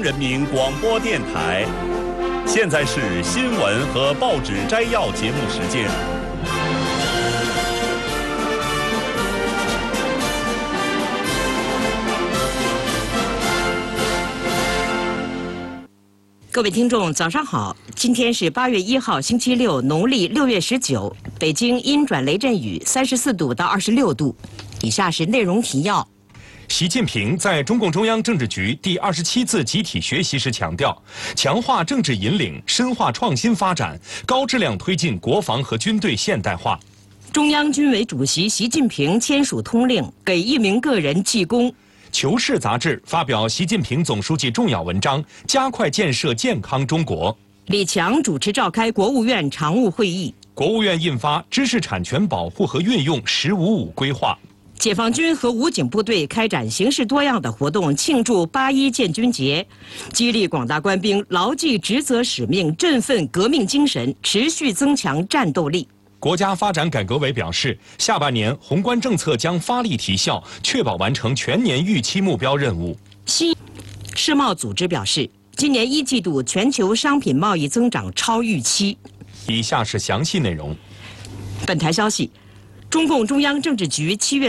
人民广播电台，现在是新闻和报纸摘要节目时间。 各位听众，早上好！今天是8月1号，星期六，农历6月19。北京阴转雷阵雨，34度到26度。以下是内容提要。 习近平在中共中央政治局第27次集体学习时强调，强化政治引领，深化创新发展，高质量推进国防和军队现代化。 中央军委主席习近平签署通令，给1名个人记功。《 求是》杂志发表习近平总书记重要文章，加快建设健康中国。 李强主持召开国务院常务会议。 国务院印发《知识产权保护和运用“十五五”规划》。 解放军和武警部队开展形式多样的活动，庆祝8·1建军节，激励广大官兵牢记职责使命，振奋革命精神，持续增强战斗力。 国家发展改革委表示，下半年宏观政策将发力提效，确保完成全年预期目标任务。 世贸组织表示，今年1季度全球商品贸易增长超预期。 以下是详细内容。 本台消息，中共中央政治局7月